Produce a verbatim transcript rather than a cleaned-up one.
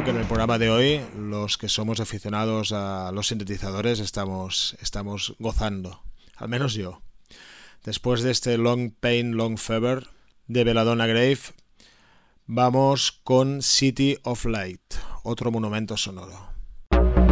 que en el programa de hoy los que somos aficionados a los sintetizadores estamos, estamos gozando, al menos yo. Después de este Long Pain, Long Fever de Belladonna Grave, vamos con City of Light, otro monumento sonoro.